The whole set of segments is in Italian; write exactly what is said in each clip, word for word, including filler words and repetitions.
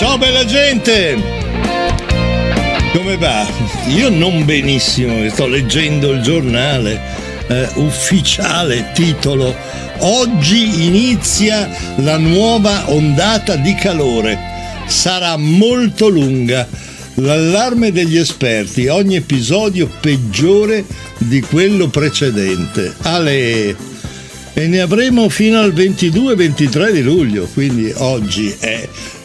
Ciao bella gente! Come va? Io non benissimo, sto leggendo il giornale eh, ufficiale, titolo: oggi inizia la nuova ondata di calore, sarà molto lunga. L'allarme degli esperti, ogni episodio peggiore di quello precedente. Ale! E ne avremo fino al ventidue ventitré di luglio, quindi oggi è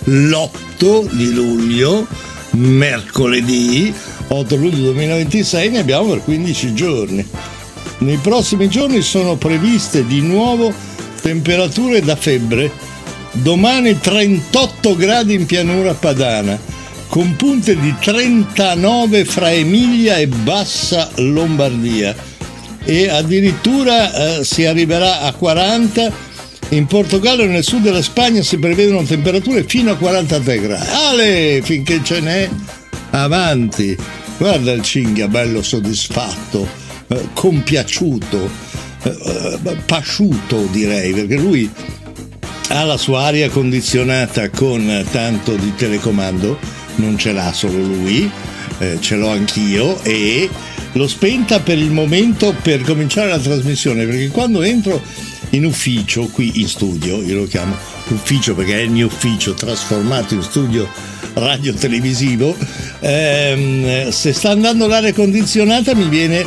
l'otto di luglio, mercoledì otto luglio duemilaventisei, ne abbiamo per quindici giorni. Nei prossimi giorni sono previste di nuovo temperature da febbre. Domani trentotto gradi in pianura padana, con punte di trentanove fra Emilia e Bassa Lombardia, e addirittura eh, si arriverà a quaranta. In Portogallo e nel sud della Spagna si prevedono temperature fino a quarantatré gradi. Ale, finché ce n'è, avanti. Guarda il Cinghia, bello soddisfatto, eh, compiaciuto, eh, pasciuto direi, perché lui ha la sua aria condizionata con tanto di telecomando, non ce l'ha solo lui, eh, ce l'ho anch'io, e l'ho spenta per il momento per cominciare la trasmissione, perché quando entro in ufficio, qui in studio, io lo chiamo ufficio perché è il mio ufficio trasformato in studio radio televisivo, ehm, se sta andando l'aria condizionata mi viene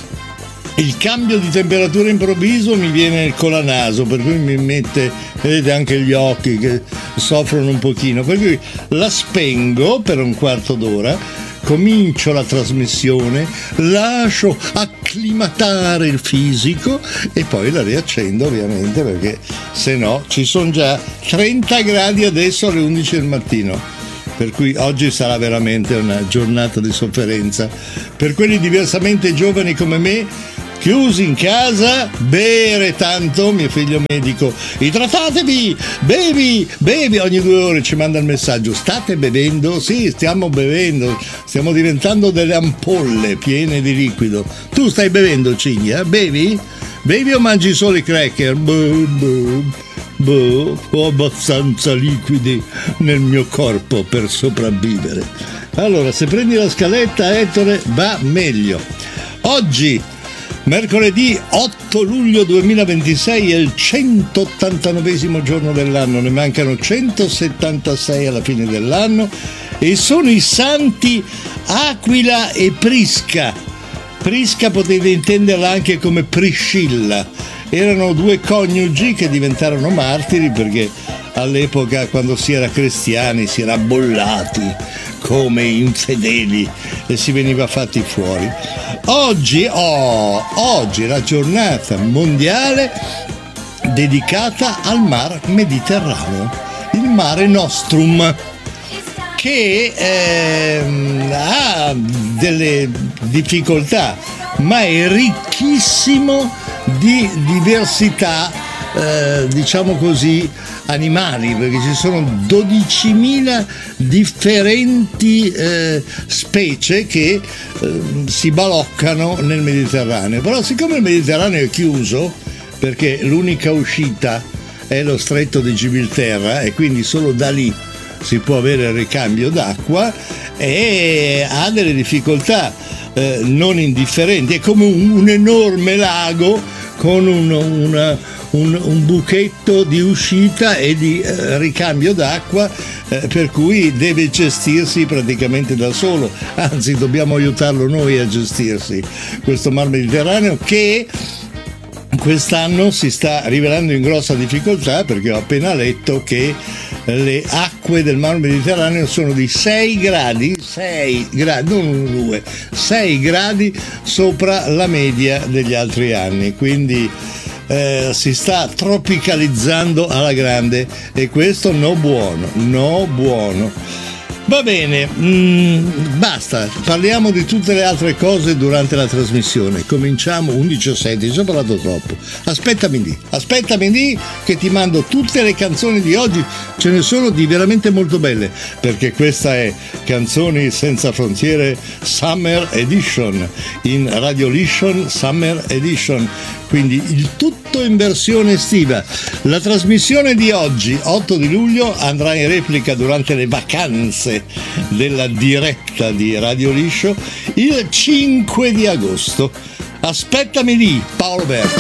il cambio di temperatura improvviso, mi viene il colanaso, per cui mi mette, vedete, anche gli occhi che soffrono un pochino, per cui la spengo per un quarto d'ora, comincio la trasmissione, lascio acclimatare il fisico e poi la riaccendo, ovviamente, perché se no ci sono già trenta gradi adesso alle undici del mattino, per cui oggi sarà veramente una giornata di sofferenza per quelli diversamente giovani come me, chiusi in casa. Bere tanto, mio figlio medico, idratatevi, bevi, bevi, ogni due ore ci manda il messaggio: state bevendo? Sì, stiamo bevendo, stiamo diventando delle ampolle piene di liquido. Tu stai bevendo, Ciglia? Bevi? Bevi o mangi solo i cracker? Boh, boh, boh, ho abbastanza liquidi nel mio corpo per sopravvivere. Allora, se prendi la scaletta, Ettore, va meglio. Oggi, mercoledì otto luglio duemilaventisei, è il centottantanovesimo giorno dell'anno, ne mancano centosettantasei alla fine dell'anno, e sono i santi Aquila e Prisca. Prisca potete intenderla anche come Priscilla. Erano due coniugi che diventarono martiri perché all'epoca, quando si era cristiani, si era bollati come infedeli e si veniva fatti fuori. Oggi, oh, oggi è la giornata mondiale dedicata al Mar Mediterraneo, il Mare Nostrum, che eh, ha delle difficoltà, ma è ricchissimo di diversità, eh, diciamo così, animali, perché ci sono dodicimila differenti eh, specie che eh, si baloccano nel Mediterraneo. Però siccome il Mediterraneo è chiuso, perché l'unica uscita è lo stretto di Gibilterra e quindi solo da lì si può avere il ricambio d'acqua, e ha delle difficoltà eh, non indifferenti. È come un, un enorme lago con un, una, un, un buchetto di uscita e di eh, ricambio d'acqua, eh, per cui deve gestirsi praticamente da solo, anzi dobbiamo aiutarlo noi a gestirsi questo Mar Mediterraneo, che quest'anno si sta rivelando in grossa difficoltà, perché ho appena letto che le acque del Mar Mediterraneo sono di sei gradi, sei gradi, non due, sei gradi sopra la media degli altri anni, quindi eh, si sta tropicalizzando alla grande, e questo no buono, no buono. Va bene, mm, basta, parliamo di tutte le altre cose durante la trasmissione. Cominciamo undici e sette, ci ho parlato troppo. Aspettami lì, aspettami lì che ti mando tutte le canzoni di oggi, ce ne sono di veramente molto belle, perché questa è Canzoni Senza Frontiere Summer Edition, in Radio Lition Summer Edition. quindi il tutto in versione estiva. La trasmissione di oggi, otto di luglio, andrà in replica durante le vacanze della diretta di Radio Liscio il cinque di agosto. Aspettami lì, Paolo Berti.